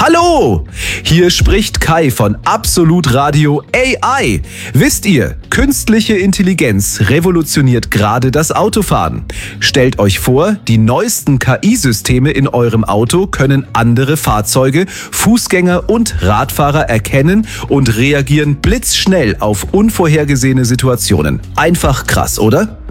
Hallo, hier spricht Kai von Absolut Radio AI. Wisst ihr, künstliche Intelligenz revolutioniert gerade das Autofahren. Stellt euch vor, die neuesten KI-Systeme in eurem Auto können andere Fahrzeuge, Fußgänger und Radfahrer erkennen und reagieren blitzschnell auf unvorhergesehene Situationen. Einfach krass, oder?